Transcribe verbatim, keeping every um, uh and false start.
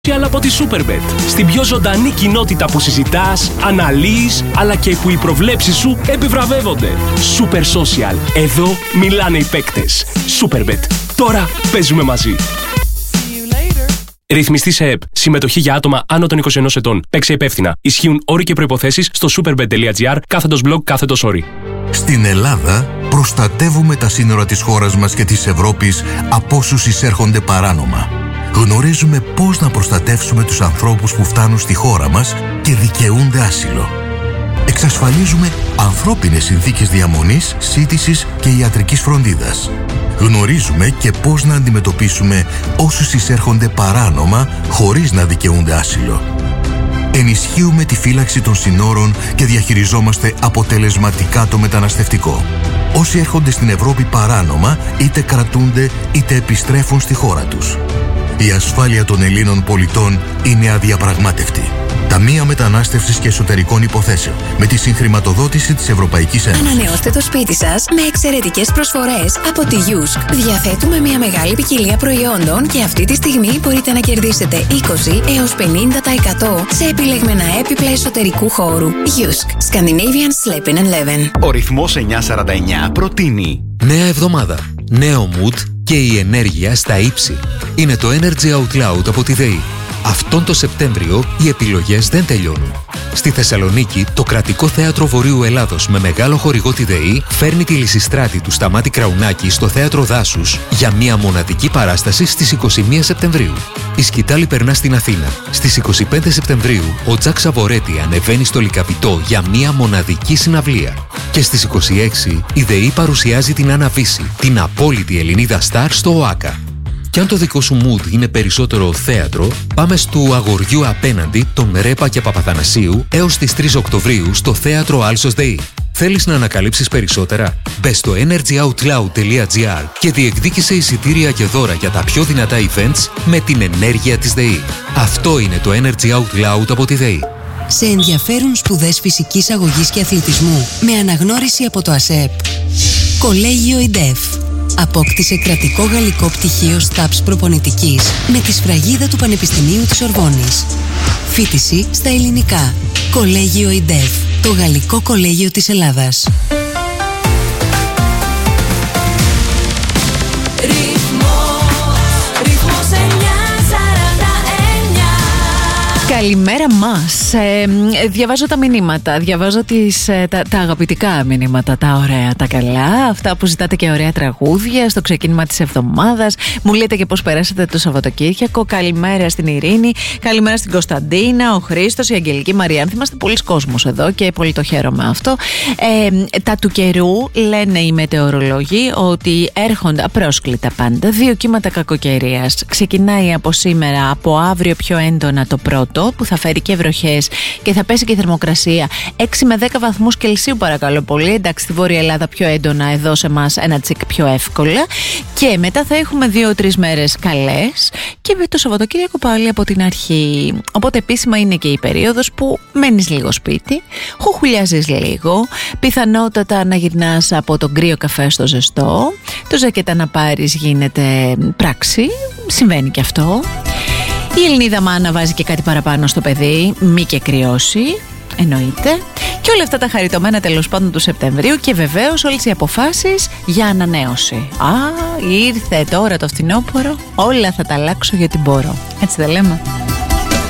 αλλά από τη Superbet. Στην πιο ζωντανή κοινότητα που συζητάς, αναλύεις, αλλά και που οι προβλέψεις σου επιβραβεύονται. Super Social. Εδώ μιλάνε οι παίκτες. Superbet. Τώρα παίζουμε μαζί. Ρυθμιστή σε ΕΠ. Συμμετοχή για άτομα άνω των είκοσι ενός ετών. Παίξε υπεύθυνα. Ισχύουν όροι και προϋποθέσεις στο superbet.gr κάθετος blog κάθετος όροι. Στην Ελλάδα προστατεύουμε τα σύνορα της χώρας μας και της Ευρώπης από όσους εισέρχονται παράνομα. Γνωρίζουμε πώς να προστατεύσουμε τους ανθρώπους που φτάνουν στη χώρα μας και δικαιούνται άσυλο. Εξασφαλίζουμε ανθρώπινες συνθήκες διαμονής, σύντησης και ιατρικής φροντίδας. Γνωρίζουμε και πώς να αντιμετωπίσουμε όσους εισέρχονται παράνομα χωρίς να δικαιούνται άσυλο. Ενισχύουμε τη φύλαξη των συνόρων και διαχειριζόμαστε αποτελεσματικά το μεταναστευτικό. Όσοι έρχονται στην Ευρώπη παράνομα είτε κρατούνται είτε επιστρέφουν στη χώρα τους. Η ασφάλεια των Ελλήνων πολιτών είναι αδιαπραγμάτευτη. Ταμεία Μετανάστευσης και Εσωτερικών Υποθέσεων. Με τη συγχρηματοδότηση της Ευρωπαϊκής Ένωσης. Ανανεώστε το σπίτι σας με εξαιρετικές προσφορές από τη γιουσκ. Διαθέτουμε μια μεγάλη ποικιλία προϊόντων και αυτή τη στιγμή μπορείτε να κερδίσετε είκοσι έως πενήντα τοις εκατό σε επιλεγμένα έπιπλα εσωτερικού χώρου. γιουσκ. Scandinavian Sleeping Eleven. Ο ρυθμός εννιακόσια σαράντα εννιά προτείνει νέα εβδομάδα, νέο mood και η ενέργεια στα ύψη. Είναι το Energy Out Loud από τη ΔΕΗ. Αυτόν το Σεπτέμβριο οι επιλογές δεν τελειώνουν. Στη Θεσσαλονίκη, το Κρατικό Θέατρο Βορείου Ελλάδος με μεγάλο χορηγό τη ΔΕΗ φέρνει τη Λυσιστράτη του Σταμάτη Κραουνάκη στο Θέατρο Δάσους για μια μοναδική παράσταση στις είκοσι μία Σεπτεμβρίου. Η σκητάλη περνά στην Αθήνα. Στις είκοσι πέντε Σεπτεμβρίου ο Τζακ Σαβορέτη ανεβαίνει στο Λυκαβητό για μια μοναδική συναυλία. Και στις είκοσι έξι η ΔΕΗ παρουσιάζει την Άννα Βύση, την απόλυτη Ελληνίδα στάρ στο ΟΑΚΑ. Κι αν το δικό σου mood είναι περισσότερο θέατρο, πάμε στου Αγοριού απέναντι των Ρέπα και Παπαθανασίου έως τις τρεις Οκτωβρίου στο Θέατρο Άλσος ΔΕΗ. Θέλεις να ανακαλύψεις περισσότερα? Μπες στο energyoutloud.gr και διεκδίκησε εισιτήρια και δώρα για τα πιο δυνατά events με την ενέργεια της ΔΕΗ. Αυτό είναι το Energy Out Loud από τη ΔΕΗ. Σε ενδιαφέρουν σπουδές φυσικής αγωγής και αθλητισμού με αναγνώριση από το ΑΣΕΠ. Κολέγιο ΙΝΤΕΦ. Απόκτησε κρατικό γαλλικό πτυχίο ΣΤΑΠΣ προπονητικής με τη σφραγίδα του Πανεπιστημίου της Ορβόνης. Φοιτηση στα ελληνικά. Κολέγιο ΙΝΤΕΦ. Το Γαλλικό Κολέγιο της Ελλάδας. Καλημέρα μας. Ε, διαβάζω τα μηνύματα. Διαβάζω τις, τα, τα αγαπητικά μηνύματα, τα ωραία, τα καλά. Αυτά που ζητάτε και ωραία τραγούδια στο ξεκίνημα της εβδομάδας. Μου λέτε και πώς περάσατε το Σαββατοκύριακο. Καλημέρα στην Ειρήνη. Καλημέρα στην Κωνσταντίνα, ο Χρήστος, η Αγγελική Μαριάνθη. Είμαστε πολλοί κόσμος εδώ και πολύ το χαίρομαι αυτό. Ε, τα του καιρού λένε οι μετεωρολόγοι ότι έρχονται απρόσκλητα πάντα. Δύο κύματα κακοκαιρίας. Ξεκινάει από σήμερα, από αύριο πιο έντονα το πρώτο, που θα φέρει και βροχές και θα πέσει και η θερμοκρασία έξι με δέκα βαθμούς Κελσίου, παρακαλώ πολύ. Εντάξει, στη Βόρεια Ελλάδα πιο έντονα, εδώ σε εμάς ένα τσικ πιο εύκολα. Και μετά θα έχουμε δύο-τρεις μέρες καλές και το Σαββατοκύριακο πάλι από την αρχή. Οπότε επίσημα είναι και η περίοδος που μένεις λίγο σπίτι, χουχουλιάζεις λίγο, πιθανότατα να γυρνάς από τον κρύο καφέ στο ζεστό, το ζακέτα να πάρεις γίνεται πράξη, συμβαίνει και αυτό. Η Ελληνίδα μάνα βάζει και κάτι παραπάνω στο παιδί, μη και κρυώσει, εννοείται. Και όλα αυτά τα χαριτωμένα τέλος πάντων του Σεπτεμβρίου και βεβαίως όλες οι αποφάσεις για ανανέωση. Α, ήρθε τώρα το φθινόπωρο, όλα θα τα αλλάξω γιατί μπορώ. Έτσι δεν λέμε?